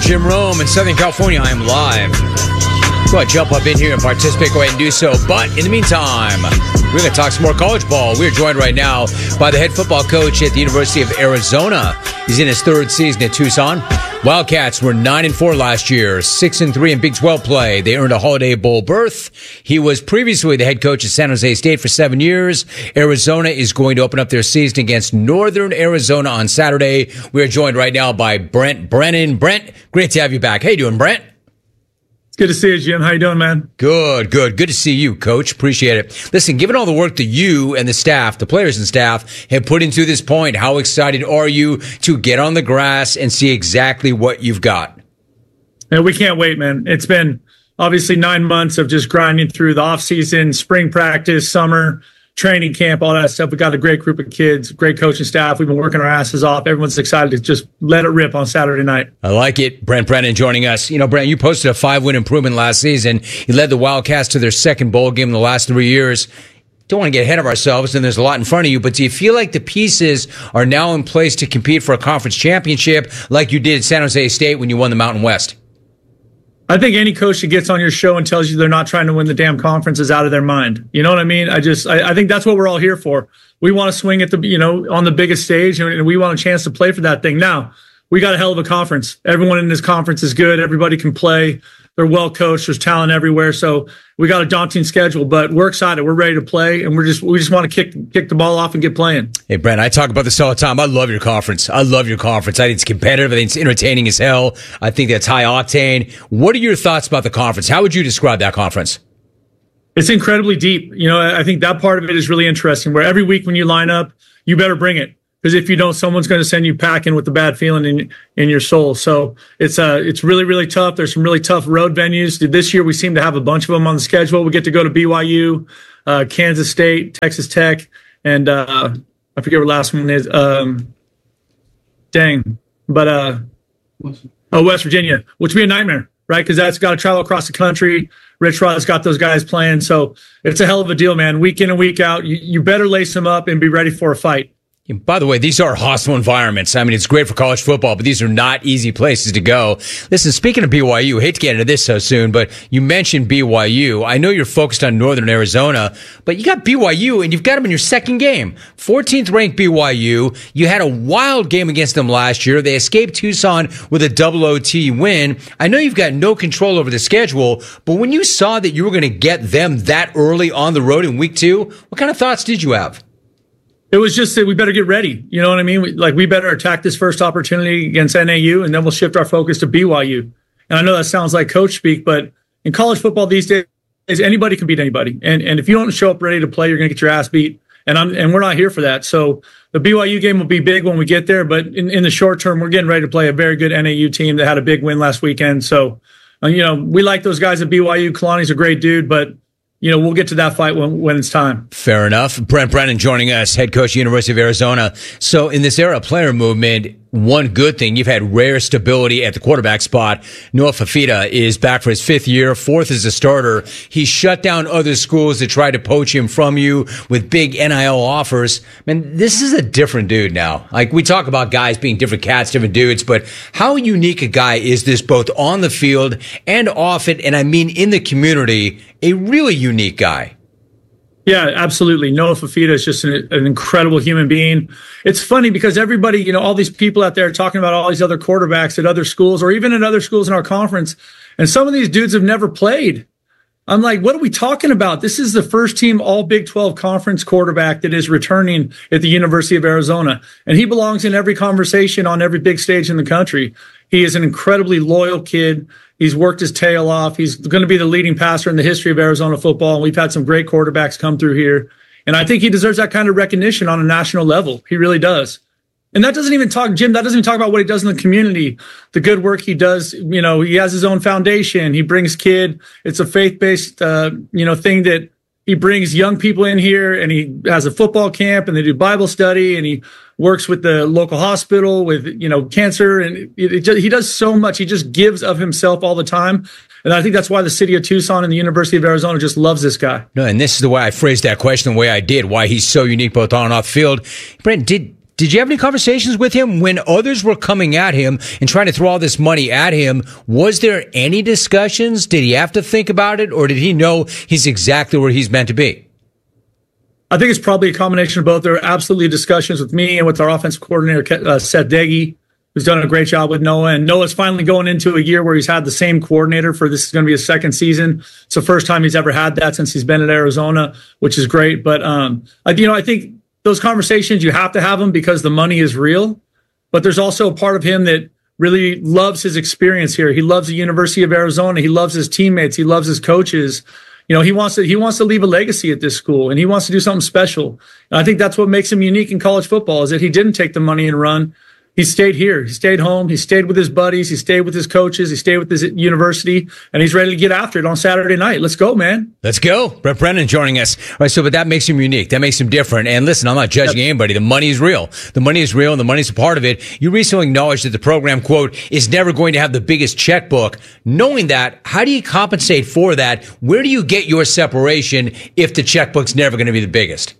Jim Rome in Southern California. I am live. Go ahead, jump up in here and participate. Go ahead and do so. But in the meantime, we're going to talk some more college ball. We're joined right now by the head football coach at the University of Arizona. He's in his third season at Tucson. Wildcats were 9-4 last year, 6-3 in Big 12 play. They earned a Holiday Bowl berth. He was previously the head coach at San Jose State for 7 years. Arizona is going to open up their season against Northern Arizona on Saturday. We are joined right now by Brent Brennan. Brent, great to have you back. How you doing, Brent? It's good to see you, Jim. How you doing, man? Good. Good to see you, Coach. Appreciate it. Listen, given all the work that you and the staff, the players and staff, have put into this point, how excited are you to get on the grass and see exactly what you've got? And we can't wait, man. It's been obviously 9 months of just grinding through the off-season, spring practice, summer, training camp, all that stuff. We got a great group of kids, great coaching staff. We've been working our asses off. Everyone's excited to just let it rip on Saturday night. I like it. Brent Brennan joining us. You know, Brent, you posted a 5-win improvement last season. You led the Wildcats to their second bowl game in the last 3 years. Don't want to get ahead of ourselves, and there's a lot in front of you, but do you feel like the pieces are now in place to compete for a conference championship like you did at San Jose State when you won the Mountain West? I think any coach that gets on your show and tells you they're not trying to win the damn conference is out of their mind. You know what I mean? I think that's what we're all here for. We want to swing at on the biggest stage, and we want a chance to play for that thing. Now, we got a hell of a conference. Everyone in this conference is good. Everybody can play. They're well coached. There's talent everywhere. So we got a daunting schedule, but we're excited. We're ready to play, and we just want to kick the ball off and get playing. Hey, Brent, I talk about this all the time. I love your conference. I think it's competitive. I think it's entertaining as hell. I think that's high octane. What are your thoughts about the conference? How would you describe that conference? It's incredibly deep. I think that part of it is really interesting, where every week when you line up, you better bring it. Because if you don't, someone's going to send you packing with a bad feeling in your soul. So it's really, really tough. There's some really tough road venues. This year, we seem to have a bunch of them on the schedule. We get to go to BYU, Kansas State, Texas Tech, and I forget what the last one is. West Virginia, which would be a nightmare, right? Because that's got to travel across the country. Rich Rod's got those guys playing. So it's a hell of a deal, man. Week in and week out, you better lace them up and be ready for a fight. By the way, these are hostile environments. I mean, it's great for college football, but these are not easy places to go. Listen, speaking of BYU, hate to get into this so soon, but you mentioned BYU. I know you're focused on Northern Arizona, but you got BYU and you've got them in your second game. 14th ranked BYU. You had a wild game against them last year. They escaped Tucson with a double OT win. I know you've got no control over the schedule, but when you saw that you were going to get them that early on the road in week 2, what kind of thoughts did you have? It was just that we better get ready. You know what I mean? We better attack this first opportunity against NAU, and then we'll shift our focus to BYU. And I know that sounds like coach speak, but in college football these days, anybody can beat anybody. And if you don't show up ready to play, you're going to get your ass beat. And we're not here for that. So the BYU game will be big when we get there. But in the short term, we're getting ready to play a very good NAU team that had a big win last weekend. So, we like those guys at BYU. Kalani's a great dude, but we'll get to that fight when it's time. Fair enough. Brent Brennan joining us, head coach, University of Arizona. So in this era of player movement, one good thing, you've had rare stability at the quarterback spot. Noah Fifita is back for his 5th year, 4th as a starter. He shut down other schools that tried to poach him from you with big NIL offers. Man, this is a different dude now. Like, we talk about guys being different cats, different dudes, but how unique a guy is this both on the field and off it? And I mean in the community, a really unique guy. Yeah, absolutely. Noah Fifita is just an incredible human being. It's funny because everybody, all these people out there are talking about all these other quarterbacks at other schools or even at other schools in our conference. And some of these dudes have never played. I'm like, what are we talking about? This is the first team all Big 12 conference quarterback that is returning at the University of Arizona. And he belongs in every conversation on every big stage in the country. He is an incredibly loyal kid. He's worked his tail off. He's going to be the leading passer in the history of Arizona football. And we've had some great quarterbacks come through here. And I think he deserves that kind of recognition on a national level. He really does. And that doesn't even talk about what he does in the community, the good work he does. He has his own foundation. He brings it's a faith-based, thing that he brings young people in here, and he has a football camp, and they do Bible study, and he works with the local hospital with, cancer. And he does so much. He just gives of himself all the time. And I think that's why the city of Tucson and the University of Arizona just loves this guy. No, and this is the way I phrased that question, the way I did, why he's so unique both on and off the field. Brent, Did you have any conversations with him when others were coming at him and trying to throw all this money at him? Was there any discussions? Did he have to think about it, or did he know he's exactly where he's meant to be? I think it's probably a combination of both. There are absolutely discussions with me and with our offensive coordinator, Seth Deggy, who's done a great job with Noah. And Noah's finally going into a year where he's had the same coordinator for this is going to be his second season. It's the first time he's ever had that since he's been at Arizona, which is great. But, I think those conversations, you have to have them because the money is real. But there's also a part of him that really loves his experience here. He loves the University of Arizona. He loves his teammates. He loves his coaches. He wants to leave a legacy at this school, and he wants to do something special. And I think that's what makes him unique in college football is that he didn't take the money and run. He stayed here. He stayed home. He stayed with his buddies. He stayed with his coaches. He stayed with his university, and he's ready to get after it on Saturday night. Let's go, man. Let's go. Brent Brennan joining us. All right, but that makes him unique. That makes him different. And listen, I'm not judging anybody. The money is real. The money is real, and the money's a part of it. You recently acknowledged that the program, quote, is never going to have the biggest checkbook. Knowing that, how do you compensate for that? Where do you get your separation if the checkbook's never going to be the biggest?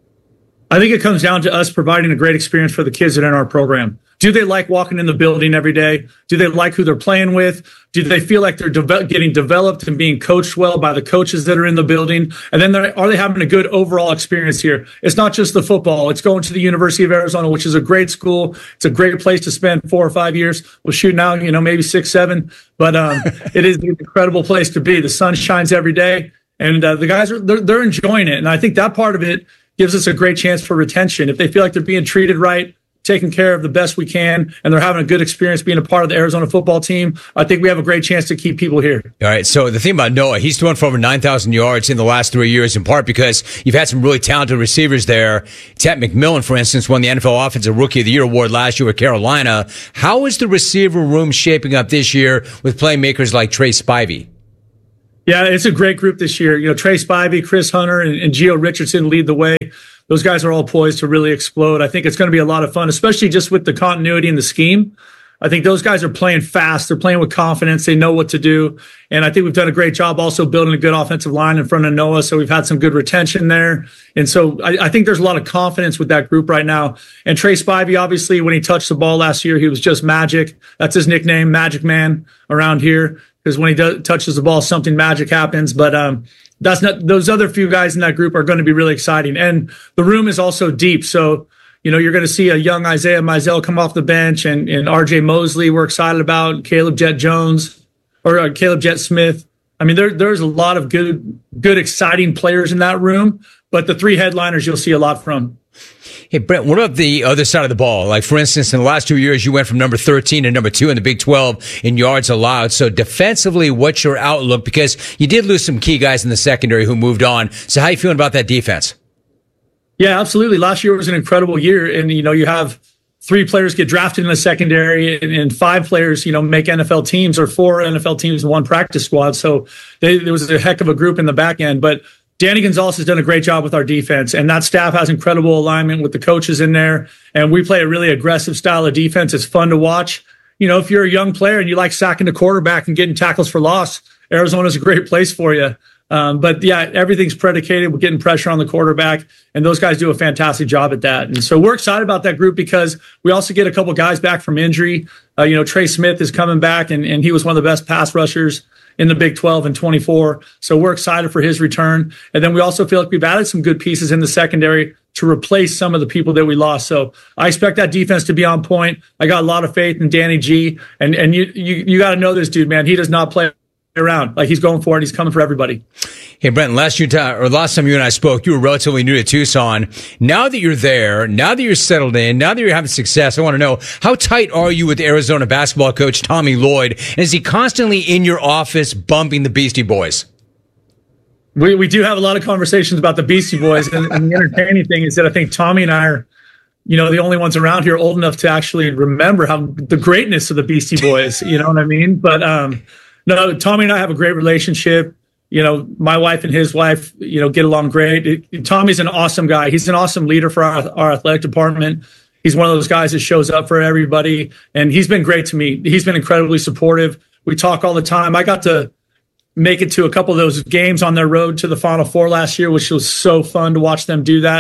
I think it comes down to us providing a great experience for the kids that are in our program. Do they like walking in the building every day? Do they like who they're playing with? Do they feel like they're getting developed and being coached well by the coaches that are in the building? And then are they having a good overall experience here? It's not just the football. It's going to the University of Arizona, which is a great school. It's a great place to spend 4 or 5 years. We'll shoot now, maybe 6, 7. But it is an incredible place to be. The sun shines every day. And the guys they're enjoying it. And I think that part of it gives us a great chance for retention. If they feel like they're being treated right, taken care of the best we can, and they're having a good experience being a part of the Arizona football team, I think we have a great chance to keep people here. All right, so the thing about Noah, he's thrown for over 9,000 yards in the last 3 years, in part because you've had some really talented receivers there. Ted McMillan, for instance, won the NFL Offensive Rookie of the Year award last year with Carolina. How is the receiver room shaping up this year with playmakers like Trey Spivey? Yeah, it's a great group this year. Trey Spivey, Chris Hunter, and Gio Richardson lead the way. Those guys are all poised to really explode. I think it's going to be a lot of fun, especially just with the continuity and the scheme. I think those guys are playing fast. They're playing with confidence. They know what to do. And I think we've done a great job also building a good offensive line in front of Noah. So we've had some good retention there. And so I think there's a lot of confidence with that group right now. And Trey Spivey, obviously, when he touched the ball last year, he was just magic. That's his nickname, Magic Man, around here. Because when he touches the ball, something magic happens. But that's not those other few guys in that group are going to be really exciting. And the room is also deep. So, you're going to see a young Isaiah Mizell come off the bench and RJ Mosley we're excited about, Caleb Jet Jones or Caleb Jet Smith. I mean, there's a lot of good, exciting players in that room. But the 3 headliners you'll see a lot from. Hey, Brent, what about the other side of the ball? Like, for instance, in the last 2 years, you went from number 13 to number 2 in the Big 12 in yards allowed. So defensively, what's your outlook? Because you did lose some key guys in the secondary who moved on. So how are you feeling about that defense? Yeah, absolutely. Last year was an incredible year. And, you have 3 players get drafted in the secondary and 5 players, make NFL teams, or 4 NFL teams and 1 practice squad. So there was a heck of a group in the back end. But Danny Gonzalez has done a great job with our defense, and that staff has incredible alignment with the coaches in there. And we play a really aggressive style of defense. It's fun to watch. If you're a young player and you like sacking the quarterback and getting tackles for loss, Arizona's a great place for you. But yeah, everything's predicated with getting pressure on the quarterback, and those guys do a fantastic job at that. And so we're excited about that group because we also get a couple guys back from injury. Trey Smith is coming back, and he was one of the best pass rushers in the Big 12 in 24. So we're excited for his return. And then we also feel like we've added some good pieces in the secondary to replace some of the people that we lost. So I expect that defense to be on point. I got a lot of faith in Danny G. And you got to know this dude, man. He does not play around. Like, he's going for it. He's coming for everybody. Hey, Brent, last time you and I spoke, you were relatively new to Tucson. Now that you're there, now that you're settled in, now that you're having success, I want to know, how tight are you with Arizona basketball coach Tommy Lloyd? And is he constantly in your office bumping the Beastie Boys? We do have a lot of conversations about the Beastie Boys. And the entertaining thing is that I think Tommy and I are, the only ones around here old enough to actually remember the greatness of the Beastie Boys. You know what I mean? But no, Tommy and I have a great relationship. My wife and his wife, get along great. Tommy's an awesome guy. He's an awesome leader for our athletic department. He's one of those guys that shows up for everybody, and he's been great to me. He's been incredibly supportive. We talk all the time. I got to make it to a couple of those games on their road to the Final Four last year, which was so fun to watch them do that.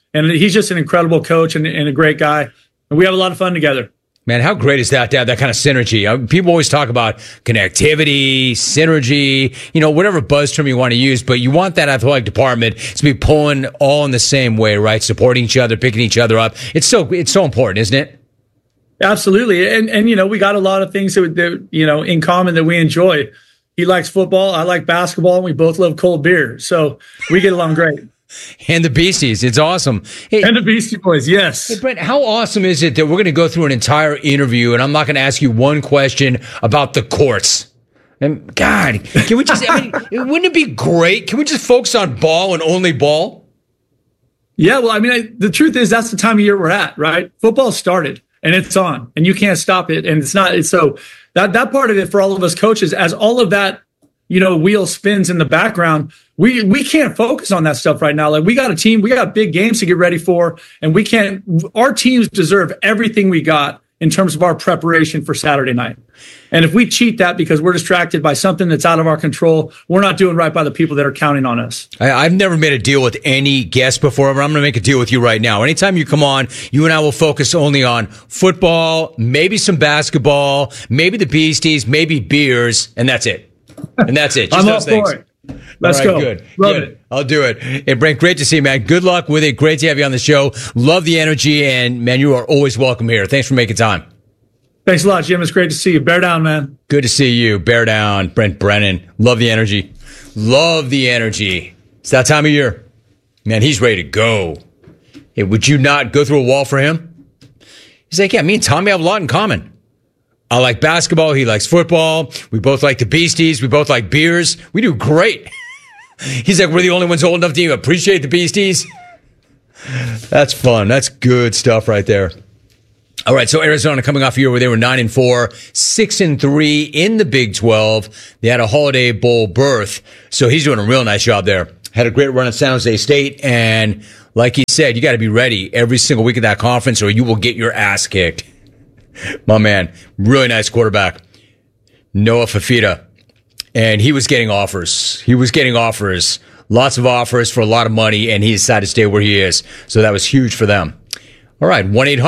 And he's just an incredible coach and a great guy. And we have a lot of fun together. Man, how great is that to have that kind of synergy? People always talk about connectivity, synergy, whatever buzz term you want to use, but you want that athletic department to be pulling all in the same way, right? Supporting each other, picking each other up. It's so important, isn't it? Absolutely. And we got a lot of things that in common that we enjoy. He likes football. I like basketball. And we both love cold beer. So we get along great. And the Beasties. It's awesome. Hey, and the Beastie Boys, yes. Hey, Brent, how awesome is it that we're going to go through an entire interview and I'm not going to ask you one question about the courts? And God, can we just, wouldn't it be great? Can we just focus on ball and only ball? Yeah, well, the truth is that's the time of year we're at, right? Football started and it's on and you can't stop it. And so that part of it for all of us coaches, as all of that, wheel spins in the background, we can't focus on that stuff right now. Like we got a team, we got big games to get ready for, and our teams deserve everything we got in terms of our preparation for Saturday night. And if we cheat that because we're distracted by something that's out of our control, we're not doing right by the people that are counting on us. I've never made a deal with any guest before, but I'm going to make a deal with you right now. Anytime you come on, you and I will focus only on football, maybe some basketball, maybe the Beasties, maybe beers, and that's it. And that's it. Just I'm those all things. for it. Let's go. Good. Love Good. it. I'll do it. Hey, Brent, great to see you, man. Good luck with it. Great to have you on the show. Love the energy, and, man, you are always welcome here. Thanks for making time. Thanks a lot, Jim. It's great to see you. Bear down, man. Good to see you. Bear down. Brent Brennan. Love the energy. Love the energy. It's that time of year. Man, he's ready to go. Hey, would you not go through a wall for him? He's like, yeah, me and Tommy have a lot in common. I like basketball. He likes football. We both like the Beasties. We both like beers. We do great. He's like, we're the only ones old enough to even appreciate the Beasties. That's fun. That's good stuff right there. All right, so Arizona coming off a year where they were 9-4, 6-3 in the Big 12. They had a Holiday Bowl berth, so he's doing a real nice job there. Had a great run at San Jose State, and like he said, you got to be ready every single week of that conference, or you will get your ass kicked. My man, really nice quarterback, Noah Fafita. And he was getting offers. Lots of offers for a lot of money, and he decided to stay where he is. So that was huge for them. All right,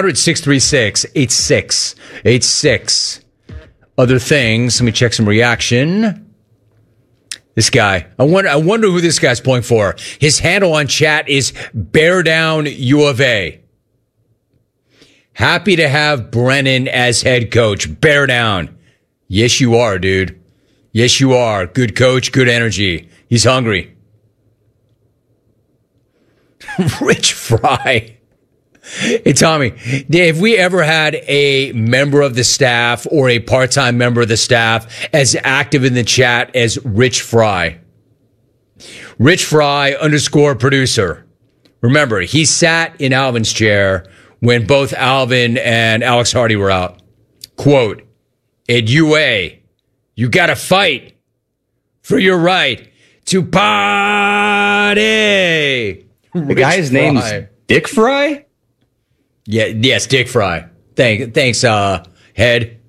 1-800-636-8686. Other things, let me check some reaction. This guy, I wonder who this guy's pulling for. His handle on chat is Bear Down U of A. Happy to have Brennan as head coach. Bear down. Yes, you are, dude. Yes, you are. Good coach, good energy. He's hungry. Rich Fry. Hey, Tommy, have we ever had a member of the staff or a part-time member of the staff as active in the chat as Rich Fry? Rich Fry _producer. Remember, he sat in Alvin's chair when both Alvin and Alex Hardy were out. Quote, at UA, you got to fight for your right to party. The guy's name's Dick Fry? Yeah, yes, Dick Fry. Thanks, Head.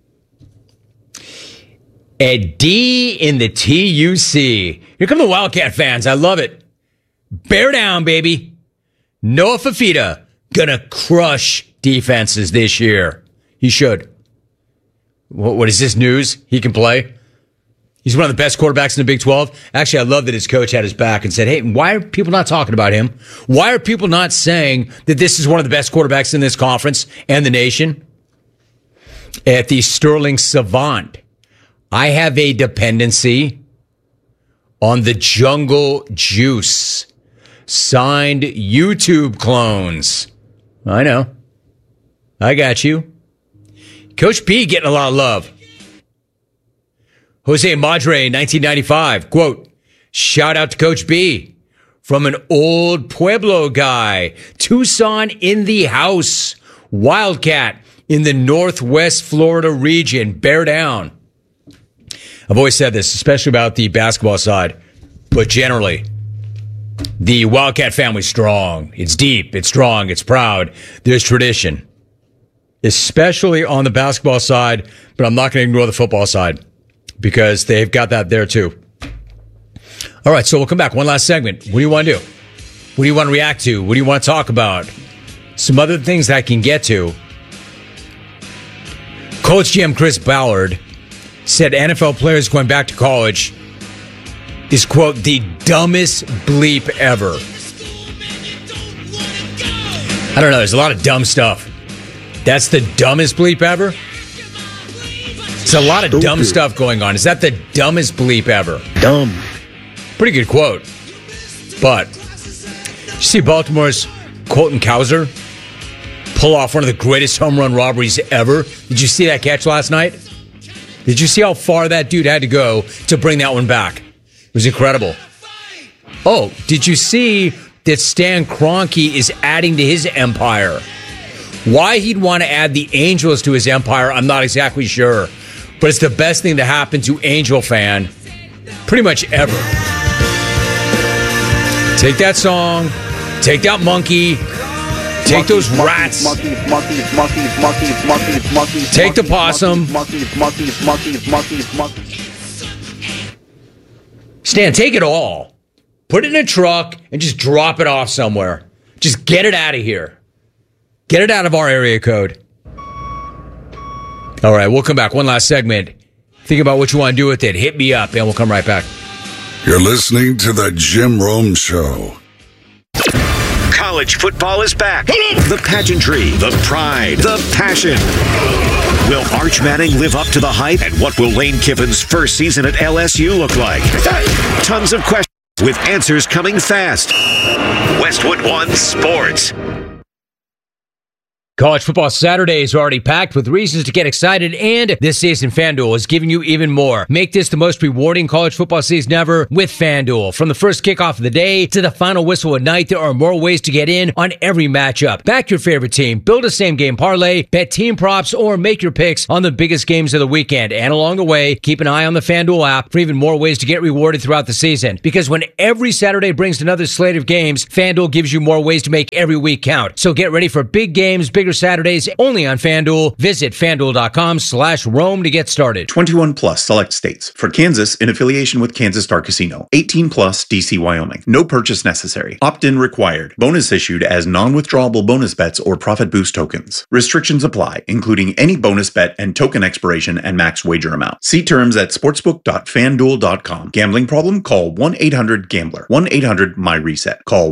At D in the TUC. Here come the Wildcat fans. I love it. Bear down, baby. Noah Fafita. Gonna crush defenses this year. He should. What is this news? He can play. He's one of the best quarterbacks in the Big 12. Actually, I love that his coach had his back and said, hey, why are people not talking about him? Why are people not saying that this is one of the best quarterbacks in this conference and the nation? At the Sterling Savant, I have a dependency on the Jungle Juice. Signed YouTube clones. I know. I got you. Coach P getting a lot of love. Jose Madre, 1995. Quote, shout out to Coach B from an old Pueblo guy. Tucson in the house. Wildcat in the Northwest Florida region. Bear down. I've always said this, especially about the basketball side, but generally, the Wildcat family's strong. It's deep. It's strong. It's proud. There's tradition, especially on the basketball side, but I'm not going to ignore the football side because they've got that there too. All right, so we'll come back. One last segment. What do you want to do? What do you want to react to? What do you want to talk about? Some other things that I can get to. Coach GM Chris Ballard said NFL players going back to college is, quote, the dumbest bleep ever. I don't know. There's a lot of dumb stuff. That's the dumbest bleep ever? It's a lot of dumb stuff going on. Is that the dumbest bleep ever? Dumb. Pretty good quote. But did you see Baltimore's Colton Cowser pull off one of the greatest home run robberies ever? Did you see that catch last night? Did you see how far that dude had to go to bring that one back? It was incredible. Oh, did you see that Stan Kroenke is adding to his empire? Why he'd want to add the Angels to his empire, I'm not exactly sure. But it's the best thing to happen to Angel fan pretty much ever. Take that song, take that monkey, take those rats, take the possum. Stan, take it all. Put it in a truck and just drop it off somewhere. Just get it out of here. Get it out of our area code. All right, we'll come back. One last segment. Think about what you want to do with it. Hit me up, and we'll come right back. You're listening to The Jim Rome Show. College football is back. The pageantry, the pride, the passion. Will Arch Manning live up to the hype? And what will Lane Kiffin's first season at LSU look like? Tons of questions with answers coming fast. Westwood One Sports. College football Saturdays are already packed with reasons to get excited, and this season FanDuel is giving you even more. Make this the most rewarding college football season ever with FanDuel. From the first kickoff of the day to the final whistle at night, there are more ways to get in on every matchup. Back your favorite team, build a same-game parlay, bet team props, or make your picks on the biggest games of the weekend. And along the way, keep an eye on the FanDuel app for even more ways to get rewarded throughout the season. Because when every Saturday brings another slate of games, FanDuel gives you more ways to make every week count. So get ready for big games, bigger Saturdays only on FanDuel. Visit FanDuel.com/Rome to get started. 21 plus select states. For Kansas, in affiliation with Kansas Star Casino. 18 plus DC, Wyoming. No purchase necessary. Opt-in required. Bonus issued as non-withdrawable bonus bets or profit boost tokens. Restrictions apply, including any bonus bet and token expiration and max wager amount. See terms at sportsbook.fanduel.com. Gambling problem? Call 1-800-GAMBLER. 1-800-MY-RESET. Call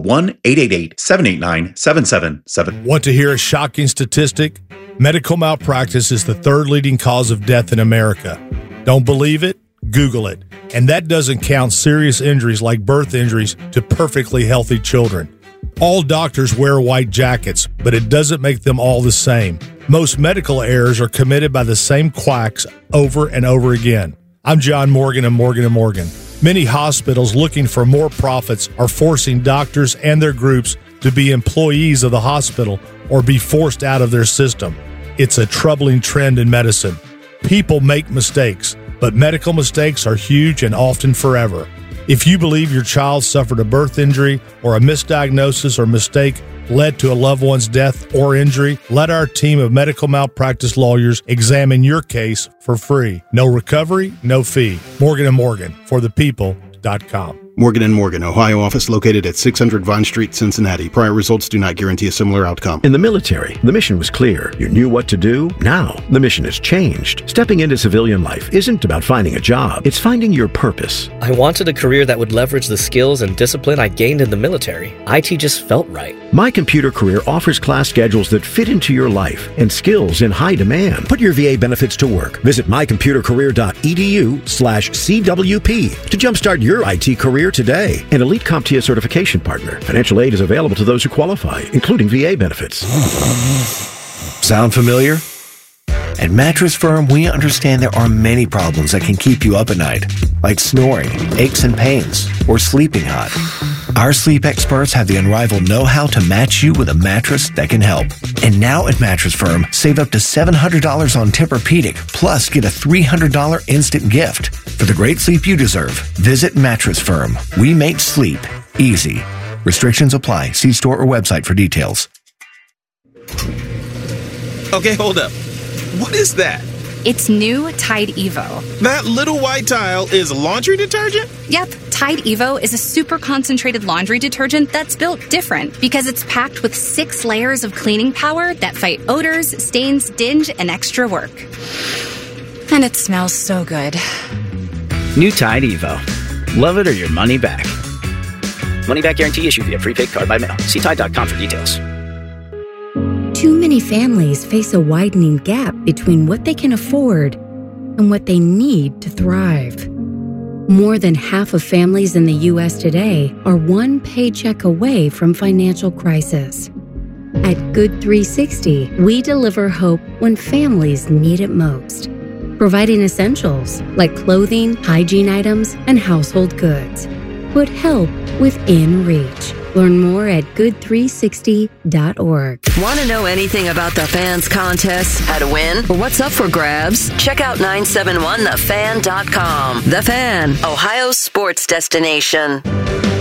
1-888-789-7777. Want to hear a shocking statistic? Medical malpractice is the third leading cause of death in America. Don't believe it? Google it. And that doesn't count serious injuries like birth injuries to perfectly healthy children. All doctors wear white jackets, but it doesn't make them all the same. Most medical errors are committed by the same quacks over and over again. I'm John Morgan of Morgan & Morgan. Many hospitals looking for more profits are forcing doctors and their groups to be employees of the hospital or be forced out of their system. It's a troubling trend in medicine. People make mistakes, but medical mistakes are huge and often forever. If you believe your child suffered a birth injury or a misdiagnosis or mistake led to a loved one's death or injury, let our team of medical malpractice lawyers examine your case for free. No recovery, no fee. Morgan & Morgan, for the people.com. Morgan & Morgan, Ohio office located at 600 Vine Street, Cincinnati. Prior results do not guarantee a similar outcome. In the military, the mission was clear. You knew what to do. Now, the mission has changed. Stepping into civilian life isn't about finding a job. It's finding your purpose. I wanted a career that would leverage the skills and discipline I gained in the military. IT just felt right. My Computer Career offers class schedules that fit into your life and skills in high demand. Put your VA benefits to work. Visit mycomputercareer.edu/CWP to jumpstart your IT career today. An elite CompTIA certification partner. Financial aid is available to those who qualify, including VA benefits. Sound familiar? At Mattress Firm, we understand there are many problems that can keep you up at night, like snoring, aches and pains, or sleeping hot. Our sleep experts have the unrivaled know-how to match you with a mattress that can help. And now at Mattress Firm, save up to $700 on Tempur-Pedic, plus get a $300 instant gift. For the great sleep you deserve, visit Mattress Firm. We make sleep easy. Restrictions apply. See store or website for details. Okay, hold up. What is that? It's new Tide Evo. That little white tile is laundry detergent? Yep, Tide Evo is a super concentrated laundry detergent that's built different because it's packed with 6 layers of cleaning power that fight odors, stains, dinge, and extra work. And it smells so good. New Tide Evo. Love it or your money back. Money back guarantee issued via prepaid card by mail. See Tide.com for details. Too many families face a widening gap between what they can afford and what they need to thrive. More than half of families in the U.S. today are one paycheck away from financial crisis. At Good 360, we deliver hope when families need it most, providing essentials like clothing, hygiene items, and household goods. Put help within reach. Learn more at good360.org. Want to know anything about the Fans contest, how to win, or what's up for grabs? Check out 971thefan.com. The Fan, Ohio's sports destination.